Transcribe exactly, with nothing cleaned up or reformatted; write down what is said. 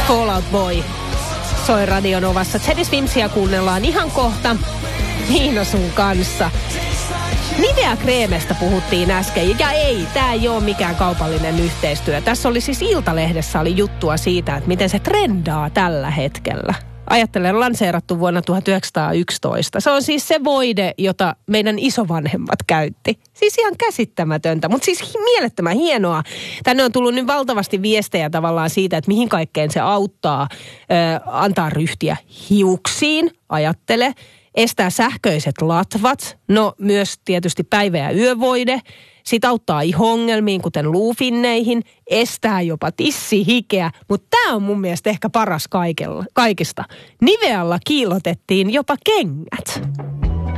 Fall Out Boy soi Radio Novassa. Teddy Swimsia kuunnellaan ihan kohta Niina sun kanssa. Nivea-kreemestä puhuttiin äsken. Ja ei, tää ei ole mikään kaupallinen yhteistyö. Tässä oli siis Iltalehdessä oli juttua siitä, että miten se trendaa tällä hetkellä. Ajattelen, lanseerattu vuonna tuhatyhdeksänsataayksitoista. Se on siis se voide, jota meidän isovanhemmat käytti. Siis ihan käsittämätöntä, mutta siis mielettömän hienoa. Tänne on tullut nyt valtavasti viestejä tavallaan siitä, että mihin kaikkeen se auttaa. Ö, antaa ryhtiä hiuksiin, ajattele. Estää sähköiset latvat, no myös tietysti päivä- ja yövoide. Sitten auttaa iho-ongelmiin, kuten luufinneihin, estää jopa tissihikeä, mutta tämä on mun mielestä ehkä paras kaikella, kaikista. Nivealla kiillotettiin jopa kengät.